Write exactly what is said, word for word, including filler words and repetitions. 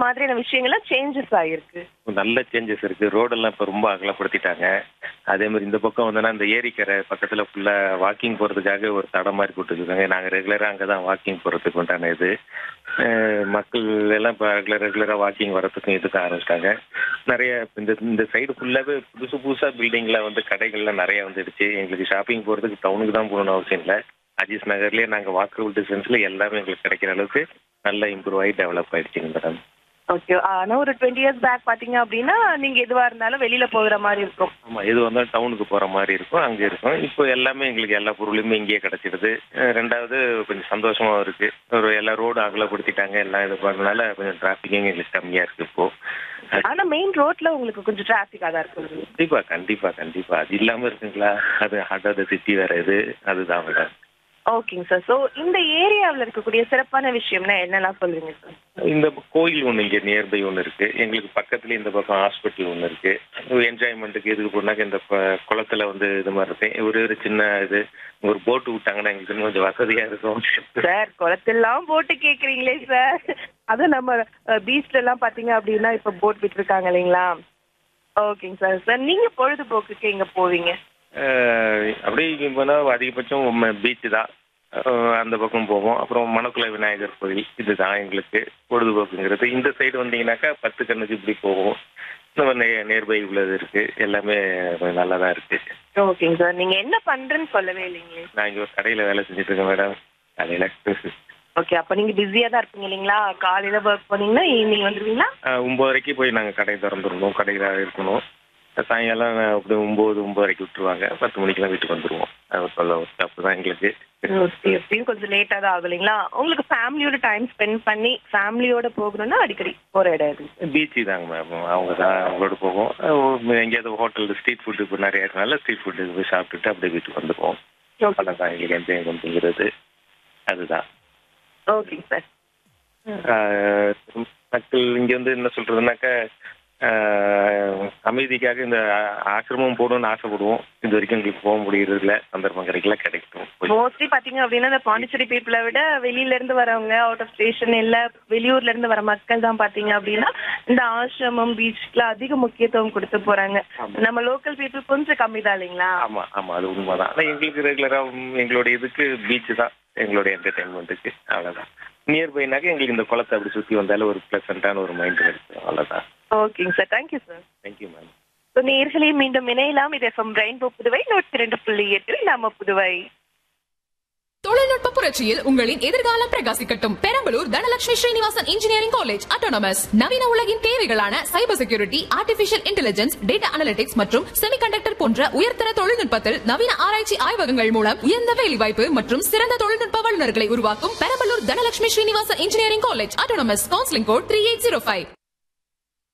மாதிரியான விஷயங்கள்லாம் சேஞ்சஸ் ஆயிருக்கு? நல்ல சேஞ்சஸ் இருக்கு. ரோடெல்லாம் இப்ப ரொம்ப அகலப்படுத்திட்டாங்க. அதே மாதிரி இந்த பக்கம் வந்தோன்னா இந்த ஏரிக்கரை பக்கத்துல ஃபுல்லா வாக்கிங் போறதுக்காக ஒரு தடம் மாதிரி போட்டுருக்காங்க. நாங்க ரெகுலரா அங்கதான் வாக்கிங் போறதுக்கு உண்டான இது. அஹ் மக்கள் எல்லாம் இப்ப ரெகுலர் ரெகுலரா வாக்கிங் வரதுக்கும் இதுக்கு ஆரம்பிச்சிட்டாங்க. நிறைய இந்த இந்த சைடு ஃபுல்லாவே புதுசு புதுசா பில்டிங்ல வந்து கடைகள்லாம் நிறைய வந்துடுச்சு. எங்களுக்கு ஷாப்பிங் போறதுக்கு டவுனுக்கு தான் போகணும்னு அவசியம் இல்லை. அஜீஸ் நகர்லயே நாங்க வாக்கபிள் டிஸ்டன்ஸ்ல எல்லாமே எங்களுக்கு கிடைக்கிற அளவுக்கு நல்லா இம்ப்ரூவ் ஆகி டெவலப் ஆயிடுச்சுங்க மேடம். ஓகே. ஆனா ஒரு டுவெண்ட்டி இயர்ஸ் பேக் பாத்தீங்க அப்படின்னா நீங்க எதுவா இருந்தாலும் வெளியில போகிற மாதிரி இருக்கும். ஆமா, எது வந்தாலும் டவுனுக்கு போற மாதிரி இருக்கும், அங்க இருக்கும். இப்போ எல்லாமே எங்களுக்கு எல்லா பொருளுமே இங்கேயே கிடைச்சிடுது. அஹ் ரெண்டாவது கொஞ்சம் சந்தோஷமாவும் இருக்கு. ஒரு எல்லா ரோடு அகலப்படுத்திட்டாங்க, எல்லாம் இது பண்ணனால கொஞ்சம் டிராபிக்கும் எங்களுக்கு கம்மியா இருக்கு இப்போ. ஆனா மெயின் ரோட்ல உங்களுக்கு கொஞ்சம் டிராபிக்கா தான் இருக்கு. கண்டிப்பா கண்டிப்பா கண்டிப்பா அது இல்லாம இருக்குங்களா? அது ஹார்ட் ஆஃப் த சிட்டி வேற இது, அதுதான் மேடம். ஓகேங்க சார். ஸோ இந்த ஏரியாவில் இருக்கக்கூடிய சிறப்பான விஷயம்னா என்னெல்லாம் சொல்லுங்க சார்? இந்த கோயில் ஒன்று இங்கே நியர்பை ஒன்று இருக்கு. எங்களுக்கு பக்கத்துல இந்த பக்கம் ஹாஸ்பிட்டல் ஒன்று இருக்கு. என்ஜாய்மெண்ட்டுக்கு இதுக்கு போனாக்க இந்த ப- குளத்துல வந்து இது மாதிரி இருக்கு. ஒரு ஒரு சின்ன இது ஒரு போட்டு விட்டாங்கன்னா எங்களுக்கு இன்னும் கொஞ்சம் வசதியா இருக்கும். சார் குளத்தெல்லாம் போட்டு கேக்குறீங்களே சார். அதுவும் நம்ம பீச்ல எல்லாம் பாத்தீங்க அப்படின்னா இப்ப போட் விட்டுருக்காங்க இல்லைங்களா? ஓகேங்க சார். சார் நீங்க பொழுதுபோக்குக்கு எங்க போவீங்க? அஹ் அப்படியே போனா அதிகபட்சம் பீச்சு தான். அஹ் அந்த பக்கம் போவோம். அப்புறம் மணக்குள விநாயகர் கோயில், இதுதான் எங்களுக்கு பொழுதுபோக்குங்கிறது. இந்த சைடு வந்தீங்கன்னாக்கா பத்து கண்ணுக்கு இப்படி போவோம். நம்ம நியர்பை உள்ளது இருக்கு, எல்லாமே நல்லா தான் இருக்கு. ஓகேங்க சார். நீங்க என்ன பண்றேன்னு சொல்லவே இல்லைங்களே. நான் இங்க ஒரு கடையில வேலை செஞ்சுட்டு இருக்கேன் மேடம். காலையில ஓகே. அப்ப நீங்க பிஸியா தான் இருப்பீங்க இல்லைங்களா? காலையில ஒர்க் பண்ணீங்கன்னா ஈவினிங் வந்துருவீங்களா? அஹ் ஒன்பதரைக்கு போய் நாங்கள் கடை திறந்துடணும், கடையில இருக்கணும். சாயங்காலம் அப்படி ஒன்பது ஒன்பதரைக்கு விட்டுருவாங்க. பத்து மணிக்கெல்லாம் வீட்டுக்கு வந்துருவோம். அது சொல்ல ஸ்டாப் தான் எங்களுக்கு. ஓகே. எப்படியும் கொஞ்சம் லேட்டா தான் ஆகும் இல்லைங்களா? உங்களுக்கு ஃபேமிலியோட டைம் ஸ்பெண்ட் பண்ணி ஃபேமிலியோட போகணும்னா அடிக்கடி போற இடம் இது. பீச்சு தாங்க மேம். அவங்க தான் அவங்களோட போவோம். அஹ் எங்கேயாவது ஹோட்டல் ஸ்ட்ரீட் ஃபுட்டு இப்போ நிறைய இருக்கனால ஸ்ட்ரீட் ஃபுட்டுக்கு போய் சாப்பிட்டுட்டு அப்படியே வீட்டுக்கு வந்துருவோம். அதான் எங்களுக்கு என்ஜாய் பண்ணுங்கிறது அதுதான். ஓகேங்க சார். அஹ் மக்கள் இங்கே வந்து என்ன சொல்றதுனாக்கா அஹ் அமைதிக்காக இந்த ஆசிரமம் போகணும்னு ஆசைப்படுவோம். இது வரைக்கும் எங்களுக்கு போக முடியறது இல்லை, சந்தர்ப்பம் கிடைக்கல, கிடைக்கும். மோஸ்ட்லி பாத்தீங்க அப்படின்னா இந்த பாண்டிச்சேரி பீப்புளை விட வெளியில இருந்து வரவங்க, அவுட் ஆஃப் ஸ்டேஷன் இல்ல வெளியூர்ல இருந்து வர மக்கள் தான் பாத்தீங்க அப்படின்னா இந்த ஆசிரமம் பீச்ல அதிக முக்கியத்துவம் கொடுத்து போறாங்க. நம்ம லோக்கல் பீப்புள் கொஞ்சம் கம்மி தான் இல்லைங்களா? ஆமா ஆமா அது உண்மைதான். ஆனால் எங்களுக்கு ரெகுலரா எங்களுடைய இதுக்கு பீச்சு தான் எங்களுடைய என்டர்டைன்மெண்ட்டுக்கு. அவ்வளோதான். நியர்பைனாக்க எங்களுக்கு இந்த குளத்தை அப்படி சுற்றி வந்தாலும் ஒரு பிளசண்டான ஒரு மைண்ட் கிடைக்கும். அவ்வளோதான். ஓகேங்க sir. Thank you sir. Thank you ma'am. So நேர்களே மீண்டும் இணையலாம். இது எஃப்எம் ரெயின்போ புதுவை நூற்றி ரெண்டு புள்ளி எட்டில் நம்ம புதுவை. தொழில்நுட்ப புரட்சியில் உங்களின் எதிர்காலம் பிரகாசிக்கட்டும். Perambalur Dhanalakshmi Srinivasan engineering college autonomous நவீன உலகின் தேவைகளான cyber security, artificial intelligence, data analytics மற்றும் செமிகண்டக்டர் போன்ற உயர்தர தொழில்நுட்பத்தில் நவீன ஆராய்ச்சி ஆய்வகங்கள் மூலம் உயர்ந்த வேலைவாய்ப்பு மற்றும் சிறந்த தொழில்நுட்ப வல்லுநர்களை உருவாக்கும் Perambalur Dhanalakshmi Srinivasan engineering college autonomous. Counselling code three eight zero five.